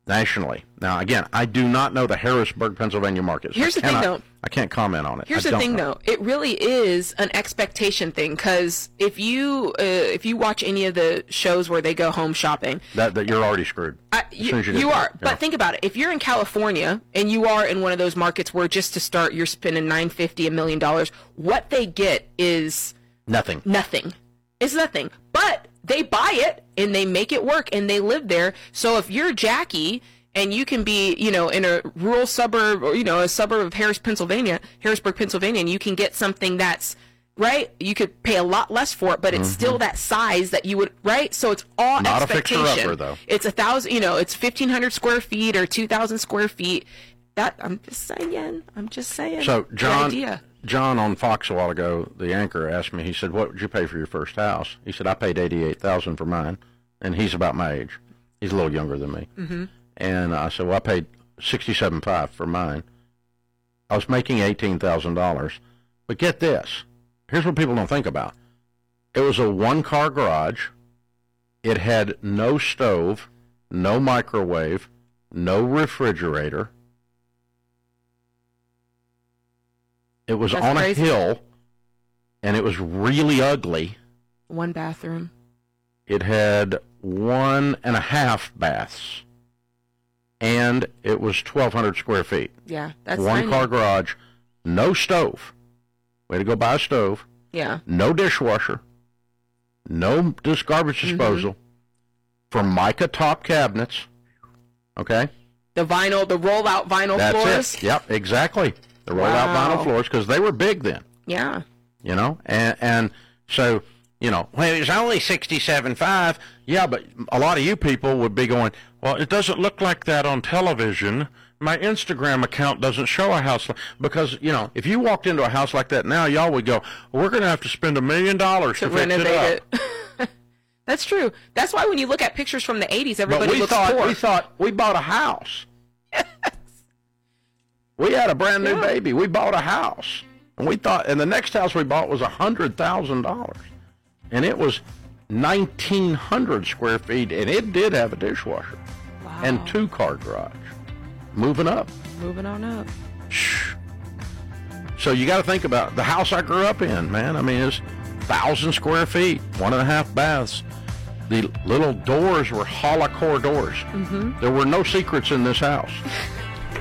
nationally. Now, again, I do not know the Harrisburg, Pennsylvania market. So Here's the thing, though. I can't comment on it. Here's the thing, though. It really is an expectation thing, because if you watch any of the shows where they go home shopping, that you're already screwed. You are. But think about it. If you're in California and you are in one of those markets where just to start you're spending $950, $1 million, what they get is nothing. It's nothing. But they buy it and they make it work and they live there. So if you're Jackie and you can be, in a rural suburb or, a suburb of Harrisburg, Pennsylvania, and you can get something that's, right, you could pay a lot less for it, but it's still that size that you would, right? So it's all not expectation. Not a fixer-upper, though. It's 1,000, it's 1,500 square feet or 2,000 square feet. I'm just saying. So John on Fox a while ago, the anchor, asked me, he said, what would you pay for your first house? He said, I paid $88,000 for mine, and he's about my age. He's a little younger than me. Mm-hmm. And I said, well, I paid $67,500 for mine. I was making $18,000. But get this. Here's what people don't think about. It was a one-car garage. It had no stove, no microwave, no refrigerator. It was on crazy. A hill, and it was really ugly. One bathroom. It had 1.5 baths, and it was 1,200 square feet. Yeah, that's one-car garage, no stove. We had to go buy a stove. Yeah. No dishwasher. No garbage disposal. Formica top cabinets. Okay? The roll-out vinyl That's floors. That's it. Yep, exactly. The roll-out vinyl floors, because they were big then. Yeah. And so, well, it's only $67,500. Yeah, but a lot of you people would be going, well, it doesn't look like that on television. My Instagram account doesn't show a house. Because, if you walked into a house like that now, y'all would go, well, we're going to have to spend $1 million to fix it up. That's true. That's why when you look at pictures from the 80s, everybody looks poor. We thought we bought a house. We had a brand new baby. We bought a house. And the next house we bought was $100,000. And it was 1,900 square feet, and it did have a dishwasher. Wow. And 2-car garage. Moving on up. So you got to think about the house I grew up in, man. I mean, it's 1,000 square feet, 1.5 baths. The little doors were hollow core doors. Mm-hmm. There were no secrets in this house.